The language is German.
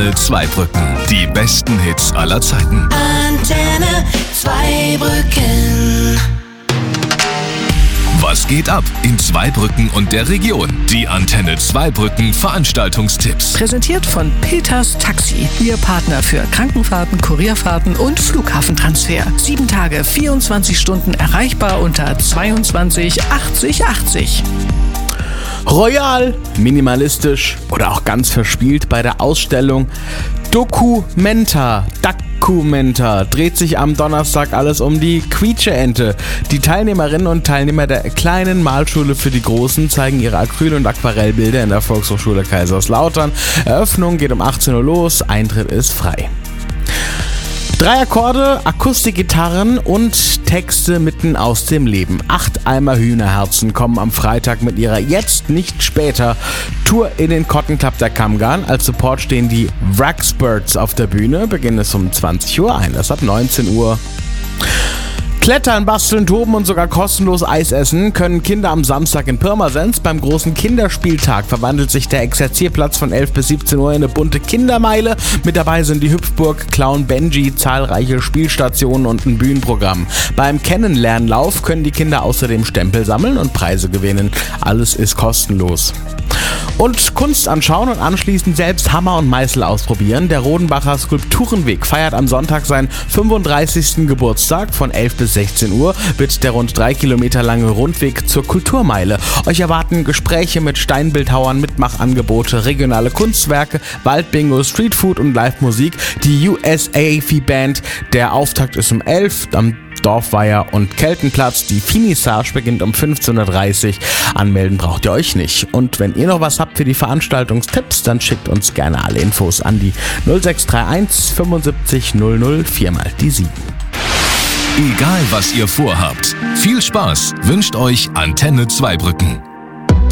Antenne Zweibrücken. Die besten Hits aller Zeiten. Antenne Zweibrücken. Was geht ab in Zweibrücken und der Region? Die Antenne Zweibrücken Veranstaltungstipps. Präsentiert von Peters Taxi. Ihr Partner für Krankenfahrten, Kurierfahrten und Flughafentransfer. 7 Tage, 24 Stunden erreichbar unter 22 80 80. Royal, minimalistisch oder auch ganz verspielt bei der Ausstellung Documenta dreht sich am Donnerstag alles um die Quietsche-Ente. Die Teilnehmerinnen und Teilnehmer der kleinen Malschule für die Großen zeigen ihre Acryl- und Aquarellbilder in der Volkshochschule Kaiserslautern. Eröffnung geht um 18 Uhr los, Eintritt ist frei. 3 Akkorde, Akustikgitarren und Texte mitten aus dem Leben. 8 Eimer Hühnerherzen kommen am Freitag mit ihrer Jetzt nicht später Tour in den Cotton Club der Kammgarn. Als Support stehen die Wraxbirds auf der Bühne. Beginn ist um 20 Uhr, Einlass ab 19 Uhr. Klettern, basteln, toben und sogar kostenlos Eis essen können Kinder am Samstag in Pirmasens. Beim großen Kinderspieltag verwandelt sich der Exerzierplatz von 11 bis 17 Uhr in eine bunte Kindermeile. Mit dabei sind die Hüpfburg, Clown Benji, zahlreiche Spielstationen und ein Bühnenprogramm. Beim Kennenlernlauf können die Kinder außerdem Stempel sammeln und Preise gewinnen. Alles ist kostenlos. Und Kunst anschauen und anschließend selbst Hammer und Meißel ausprobieren. Der Rodenbacher Skulpturenweg feiert am Sonntag seinen 35. Geburtstag. Von 11 bis 16 Uhr wird der rund 3 Kilometer lange Rundweg zur Kulturmeile. Euch erwarten Gespräche mit Steinbildhauern, Mitmachangebote, regionale Kunstwerke, Waldbingo, Streetfood und Live-Musik. Die USAFI-Band. Der Auftakt ist um 11 am Dorfweiher und Keltenplatz. Die Finissage beginnt um 15.30 Uhr. Anmelden braucht ihr euch nicht. Und wenn ihr noch was habt für die Veranstaltungstipps, dann schickt uns gerne alle Infos an die 0631 75 00 4 mal die 7. Egal was ihr vorhabt, viel Spaß wünscht euch Antenne Zweibrücken.